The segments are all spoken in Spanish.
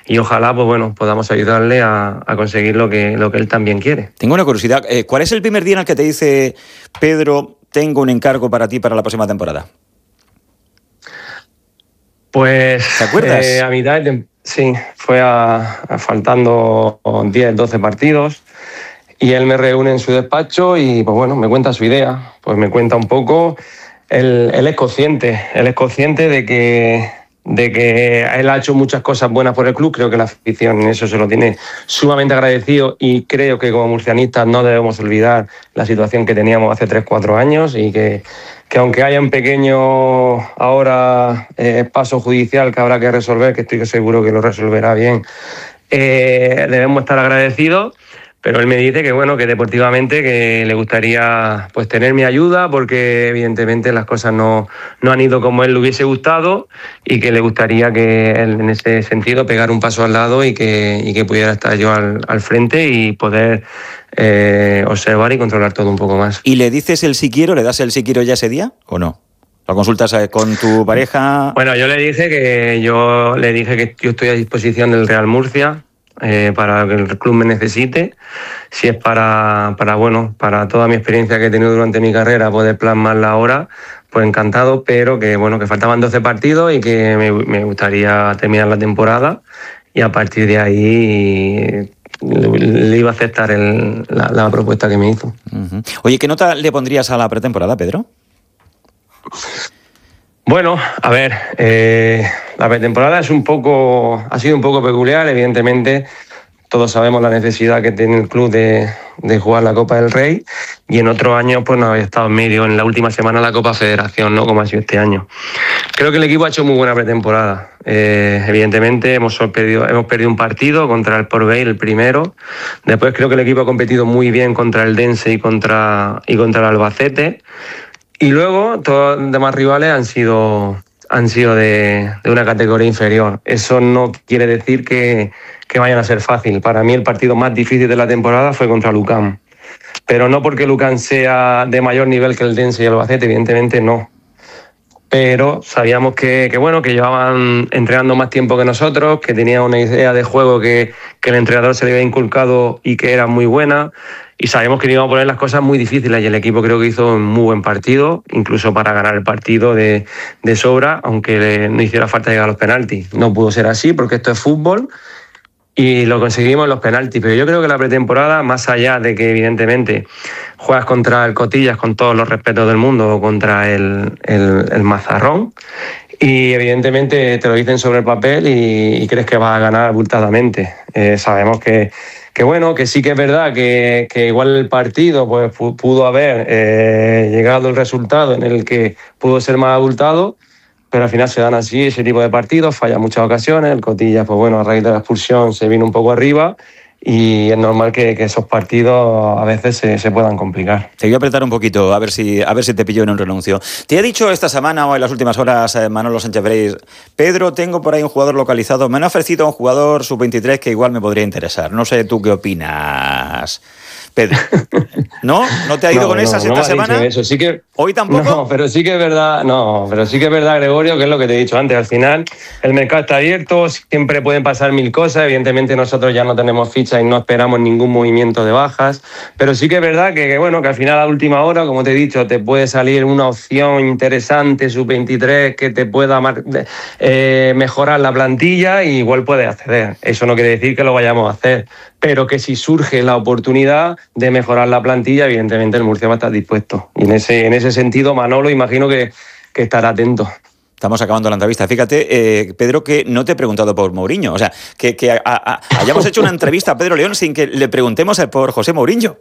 y ojalá pues bueno, podamos ayudarle a conseguir lo que él también quiere. Tengo una curiosidad, ¿cuál es el primer día en el que te dice Pedro, tengo un encargo para ti para la próxima temporada? Pues ¿te acuerdas? A mitad de sí, fue faltando 10, 12 partidos y él me reúne en su despacho y pues bueno, me cuenta su idea, pues me cuenta un poco, él es consciente de que él ha hecho muchas cosas buenas por el club, creo que la afición en eso se lo tiene sumamente agradecido y creo que como murcianistas no debemos olvidar la situación que teníamos hace 3-4 años y que aunque haya un pequeño ahora paso judicial que habrá que resolver, que estoy seguro que lo resolverá bien, debemos estar agradecidos. Pero él me dice que bueno, que deportivamente que le gustaría pues tener mi ayuda porque evidentemente las cosas no han ido como él le hubiese gustado y que le gustaría que él en ese sentido pegar un paso al lado y que pudiera estar yo al frente y poder observar y controlar todo un poco más. ¿Y le dices el sí quiero, le das el sí quiero ya ese día o no? ¿Lo consultas con tu pareja? Bueno, yo le dije que yo estoy a disposición del Real Murcia para que el club me necesite. Si es para toda mi experiencia que he tenido durante mi carrera, poder plasmarla ahora, pues encantado, pero que faltaban 12 partidos y que me gustaría terminar la temporada y a partir de ahí le iba a aceptar la propuesta que me hizo. Uh-huh. Oye, ¿qué nota le pondrías a la pretemporada, Pedro? Bueno, a ver, la pretemporada ha sido un poco peculiar, evidentemente. Todos sabemos la necesidad que tiene el club de jugar la Copa del Rey y en otros años pues no había estado en medio, en la última semana la Copa Federación, ¿no? Como ha sido este año. Creo que el equipo ha hecho muy buena pretemporada. Evidentemente hemos perdido un partido contra el Port Vale, el primero. Después creo que el equipo ha competido muy bien contra el Dense y contra el Albacete. Y luego todos los demás rivales han sido de una categoría inferior. Eso no quiere decir que vayan a ser fácil. Para mí el partido más difícil de la temporada fue contra Lucan. Pero no porque Lucan sea de mayor nivel que el Dense y el Albacete, evidentemente no. Pero sabíamos que llevaban entrenando más tiempo que nosotros, que tenían una idea de juego que el entrenador se le había inculcado y que era muy buena. Y sabemos que íbamos a poner las cosas muy difíciles y el equipo creo que hizo un muy buen partido, incluso para ganar el partido de sobra, aunque no hiciera falta llegar a los penaltis. No pudo ser así porque esto es fútbol y lo conseguimos en los penaltis. Pero yo creo que la pretemporada, más allá de que evidentemente juegas contra el Cotillas con todos los respetos del mundo o contra el Mazarrón, y evidentemente te lo dicen sobre el papel y crees que vas a ganar abultadamente. Sabemos que sí que es verdad que igual el partido pues pudo haber llegado el resultado en el que pudo ser más abultado, pero al final se dan así ese tipo de partidos, falla muchas ocasiones, el Cotillas pues bueno, a raíz de la expulsión se vino un poco arriba y es normal que esos partidos a veces se puedan complicar. Te voy a apretar un poquito, a ver si te pillo en un renuncio. Te he dicho esta semana o en las últimas horas, Manolo Sánchez Breis, Pedro, tengo por ahí un jugador localizado, me han ofrecido a un jugador sub-23 que igual me podría interesar. No sé tú qué opinas, Pedro. ¿No? ¿No te ha ido con esas esta semana? Eso. Sí que, ¿Hoy tampoco? No, pero sí que es verdad, Gregorio, que es lo que te he dicho antes. Al final, el mercado está abierto, siempre pueden pasar mil cosas. Evidentemente, nosotros ya no tenemos ficha y no esperamos ningún movimiento de bajas. Pero sí que es verdad que al final, a la última hora, como te he dicho, te puede salir una opción interesante, sub-23, que te pueda mejorar la plantilla y igual puedes acceder. Eso no quiere decir que lo vayamos a hacer, pero que si surge la oportunidad de mejorar la plantilla, evidentemente el Murcia va a estar dispuesto. Y en ese sentido, Manolo, imagino que estará atento. Estamos acabando la entrevista. Fíjate, Pedro, que no te he preguntado por Mourinho. O sea, que hayamos hecho una entrevista a Pedro León sin que le preguntemos por José Mourinho.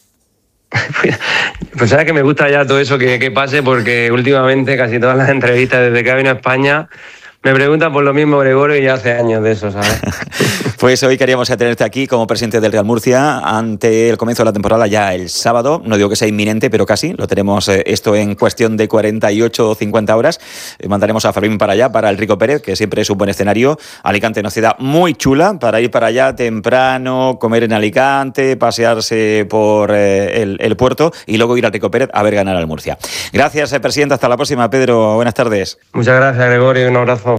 Pues sabes que me gusta ya todo eso que pase, porque últimamente casi todas las entrevistas desde que vine a España me preguntan por lo mismo, Gregorio, y ya hace años de eso, ¿sabes? Pues hoy queríamos tenerte aquí como presidente del Real Murcia ante el comienzo de la temporada ya el sábado. No digo que sea inminente, pero casi. Lo tenemos esto en cuestión de 48 o 50 horas. Mandaremos a Fermín para allá, para el Rico Pérez, que siempre es un buen escenario. Alicante, una ciudad muy chula para ir para allá temprano, comer en Alicante, pasearse por el puerto y luego ir al Rico Pérez a ver ganar al Murcia. Gracias, presidente. Hasta la próxima, Pedro. Buenas tardes. Muchas gracias, Gregorio. Un abrazo.